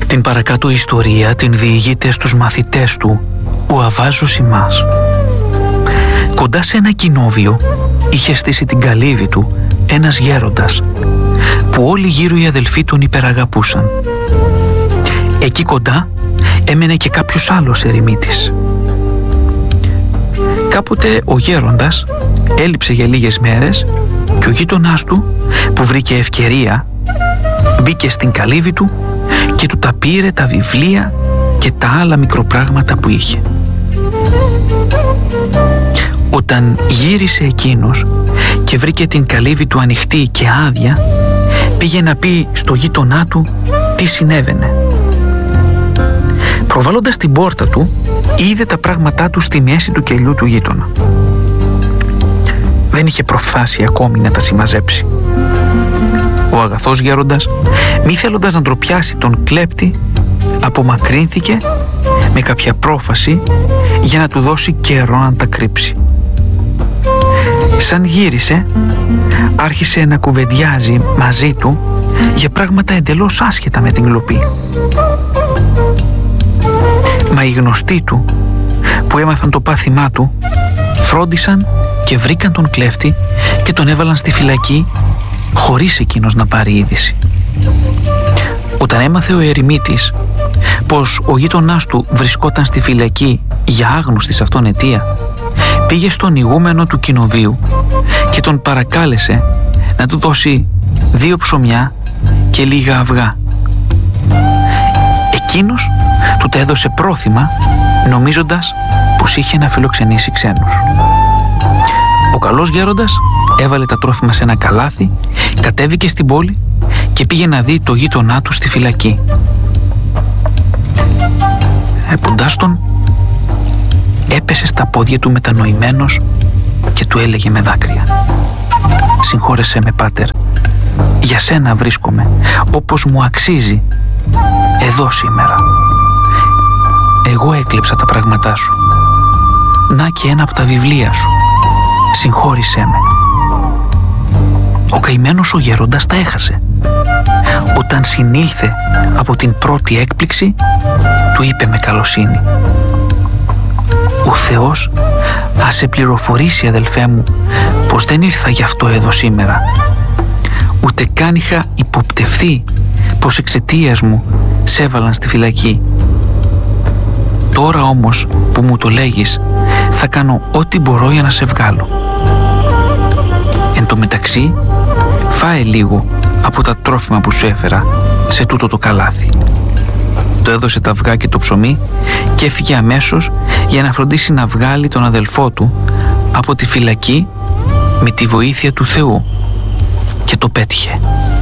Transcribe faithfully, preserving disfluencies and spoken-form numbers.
Την παρακάτω ιστορία την διηγείται στους μαθητές του ο Αββάς Ζωσιμάς. Κοντά σε ένα κοινόβιο είχε στήσει την καλύβη του ένας γέροντας που όλοι γύρω οι αδελφοί τον υπεραγαπούσαν. Εκεί κοντά έμενε και κάποιος άλλος ερημίτης. Κάποτε ο γέροντας έλειψε για λίγες μέρες και ο γείτονάς του, που βρήκε ευκαιρία, μπήκε στην καλύβη του και του τα πήρε τα βιβλία και τα άλλα μικροπράγματα που είχε. Όταν γύρισε εκείνος και βρήκε την καλύβη του ανοιχτή και άδεια, πήγε να πει στο γείτονά του τι συνέβαινε. Προβάλλοντας την πόρτα του, είδε τα πράγματά του στη μέση του κελιού του γείτονα. Δεν είχε προφθάσει ακόμη να τα συμμαζέψει. Ο αγαθός γέροντας, μη θέλοντας να ντροπιάσει τον κλέπτη, απομακρύνθηκε με κάποια πρόφαση για να του δώσει καιρό να τα κρύψει. Σαν γύρισε, άρχισε να κουβεντιάζει μαζί του για πράγματα εντελώς άσχετα με την κλοπή. Μα οι γνωστοί του, που έμαθαν το πάθημά του, φρόντισαν και βρήκαν τον κλέφτη και τον έβαλαν στη φυλακή χωρίς εκείνος να πάρει είδηση. Όταν έμαθε ο ερημίτης πως ο γείτονάς του βρισκόταν στη φυλακή για άγνωστη σε αυτόν αιτία, πήγε στον ηγούμενο του κοινοβίου και τον παρακάλεσε να του δώσει δύο ψωμιά και λίγα αυγά. Εκείνος του τα έδωσε πρόθυμα, νομίζοντας πως είχε να φιλοξενήσει ξένους. Ο καλός γέροντας έβαλε τα τρόφιμα σε ένα καλάθι, κατέβηκε στην πόλη και πήγε να δει το γείτονά του στη φυλακή. Εποντάς τον, έπεσε στα πόδια του μετανοημένος και του έλεγε με δάκρυα: «Συγχώρεσέ με, πάτερ, για σένα βρίσκομαι όπως μου αξίζει εδώ σήμερα. Εγώ έκλεψα τα πράγματά σου. Να και ένα από τα βιβλία σου. Συγχώρησέ με». Ο καημένος ο γέροντας τα έχασε. Όταν συνήλθε από την πρώτη έκπληξη, του είπε με καλοσύνη: «Ο Θεός ας σε πληροφορήσει, αδελφέ μου, πως δεν ήρθα γι' αυτό εδώ σήμερα. Ούτε καν είχα υποπτευθεί πως εξαιτίας μου σε έβαλαν στη φυλακή. Τώρα όμως που μου το λέγεις, θα κάνω ό,τι μπορώ για να σε βγάλω. Εν τω μεταξύ, φάε λίγο από τα τρόφιμα που σου έφερα σε τούτο το καλάθι». Του έδωσε τα αυγά και το ψωμί και έφυγε αμέσως για να φροντίσει να βγάλει τον αδελφό του από τη φυλακή με τη βοήθεια του Θεού, και το πέτυχε.